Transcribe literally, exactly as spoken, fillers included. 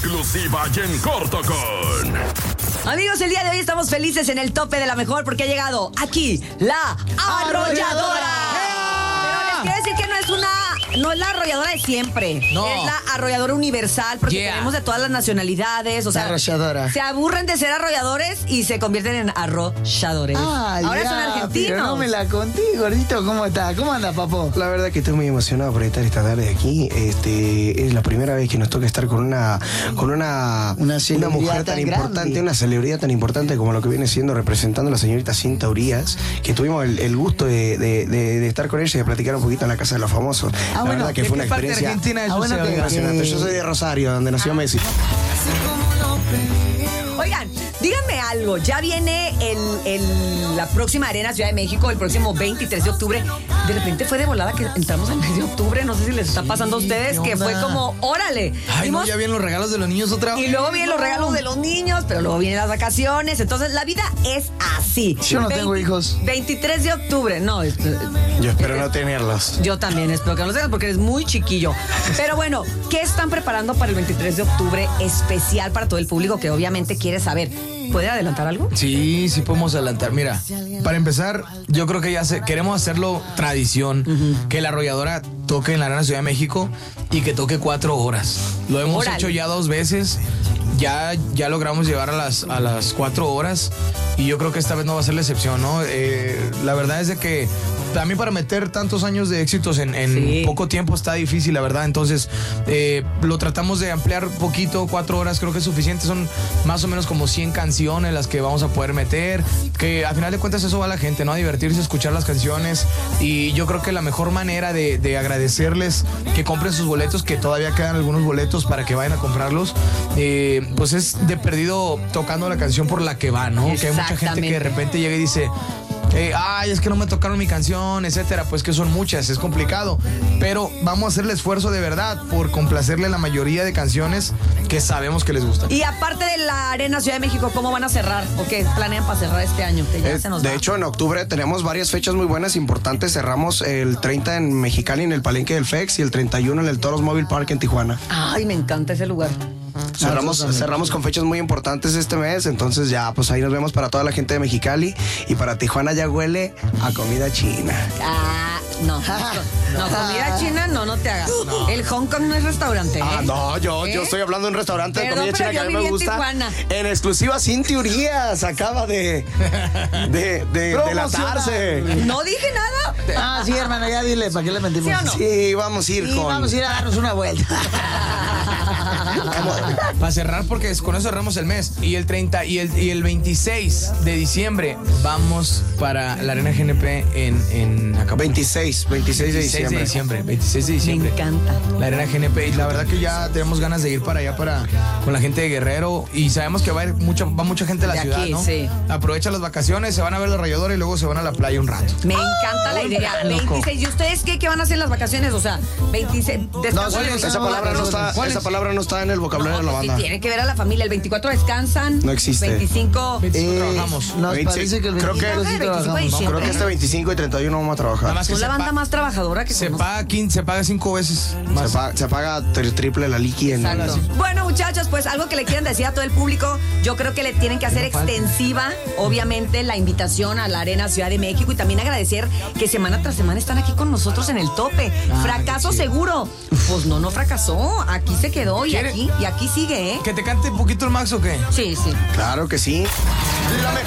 exclusiva y en corto con... Amigos, el día de hoy estamos felices en el tope de la mejor porque ha llegado aquí la arrolladora. Pero les quiero decir que no es una... No es la arrolladora de siempre. No. Es la arrolladora universal porque Yeah. tenemos de todas las nacionalidades. O sea, La arrolladora. se aburren de ser arrolladores y se convierten en arrolladores. Ah, Ahora ya, son argentinos. pero no me la conté, gordito. ¿Cómo está? ¿Cómo anda, papo? La verdad que estoy muy emocionado por estar esta tarde aquí. Este, es la primera vez que nos toca estar con una con una, Una celebridad mujer tan tan importante, grande. una celebridad tan importante como lo que viene siendo representando a la señorita Cinta Urías, que tuvimos el, el gusto de, de, de, de estar con ella y de platicar un poquito en la Casa de los Famosos. la bueno, verdad que ¿De fue qué una parte de experiencia Argentina es Ah, bueno, usted, que- oiga? impresionante. Yo soy de Rosario, donde nació Messi. Oigan, díganme algo. Ya viene el, el- la próxima Arena Ciudad de México, el próximo veintitrés de octubre. De repente fue de volada que entramos en mes de octubre. No sé si les está pasando a ustedes, ¿qué que fue onda? como, órale. Ay, no, Dimos- ya vienen los regalos de los niños otra vez. Y luego vienen los regalos de los niños, pero luego vienen las vacaciones. Entonces, la vida es así. Yo no tengo hijos. veintitrés de octubre. No, es- Yo espero no tenerlos. yo también espero que no lo tengas porque eres muy chiquillo. Pero bueno, ¿qué están preparando para el veintitrés de octubre especial para todo el público que obviamente quiere saber? ¿Puede adelantar algo? Sí, sí podemos adelantar. Mira, para empezar, yo creo que ya se- queremos hacerlo tradición, que la arrolladora toque en la Arena Ciudad de México y que toque cuatro horas. Lo hemos Órale. hecho ya dos veces. Ya, ya logramos llegar a las, a las cuatro horas y yo creo que esta vez no va a ser la excepción, ¿no? Eh, la verdad es de que también para meter tantos años de éxitos en, en Sí. poco tiempo está difícil, la verdad. Entonces, eh, lo tratamos de ampliar un poquito, cuatro horas creo que es suficiente. Son más o menos como cien canciones las que vamos a poder meter, que al final de cuentas eso va a la gente, ¿no? A divertirse, a escuchar las canciones. Y yo creo que la mejor manera de, de agradecerles que compren sus boletos, que todavía quedan algunos boletos para que vayan a comprarlos, eh, pues es de perdido tocando la canción por la que va, ¿no? Que hay mucha gente que de repente llega y dice... Eh, ay, es que no me tocaron mi canción, etcétera. Pues que son muchas, es complicado. Pero vamos a hacer el esfuerzo de verdad por complacerle la mayoría de canciones que sabemos que les gustan. Y aparte de la Arena Ciudad de México, ¿cómo van a cerrar? ¿O qué planean para cerrar este año? Que ya Eh, se nos de va. hecho, en octubre tenemos varias fechas muy buenas, importantes. Cerramos el treinta en Mexicali, en el Palenque del F E X, y el treinta y uno en el Toros Mobile Park en Tijuana. Ay, me encanta ese lugar. Cerramos, cerramos con fechas muy importantes este mes, entonces ya, pues ahí nos vemos para toda la gente de Mexicali, y para Tijuana ya huele a comida china. Ah, no. No, comida china, no, no te hagas. El Hong Kong no es restaurante. Ah, ¿eh? no, yo, ¿Eh? yo estoy hablando de un restaurante Perdón, de comida pero china que yo a mí viví me en gusta. Tijuana. En exclusiva, Cintia Urías acaba de, de, de delatarse. No dije nada. Ah, sí, hermano, ya dile, ¿para qué le mentimos? ¿Sí o no? Sí, vamos a ir Sí, con... vamos a ir a darnos una vuelta. Para cerrar, porque con eso cerramos el mes. Y el treinta y el, y el veintiséis de diciembre vamos para la Arena G N P en, en Acapulco. veintiséis, veintiséis de veintiséis de diciembre. diciembre. veintiséis de Me diciembre. encanta. La Arena G N P. Y la verdad que ya tenemos ganas de ir para allá para, con la gente de Guerrero. Y sabemos que va a ir mucha, va mucha gente a la De ciudad, aquí, ¿no? sí. Aprovecha las vacaciones, se van a ver los rayadores y luego se van a la playa un rato. Me encanta la idea. veintiséis. ¿Y ustedes qué, qué van a hacer en las vacaciones? O sea, veintiséis. No, descansan el esa veinticuatro. palabra no está, ¿Cuál es? esa palabra no está en el vocabulario de la Sí, banda. tiene que ver a la familia. El veinticuatro descansan. No existe. veinticinco. veinticinco Eh, trabajamos. Nos veintiséis, parece que el creo que- veinticinco sí veinticinco de trabajamos. diciembre. Creo que este veinticinco y treinta y uno vamos a trabajar. Nada más que Son la se banda pa- más trabajadora que Se conozco. paga quince, se paga cinco veces Se, más. pa- se paga tri- triple la liqui en... Exacto. Bueno, muchachos, pues algo que le quieran decir a todo el público, yo creo que le tienen que hacer extensiva, obviamente, la invitación a la Arena Ciudad de México y también agradecer que semana tras semana están aquí con nosotros en el tope. Fracaso seguro. Pues no, no fracasó. Aquí se quedó y ¿Quiere- aquí, y aquí sigue, ¿eh? ¿Que te cante un poquito el Max o qué? Sí, sí. Claro que sí. La mejor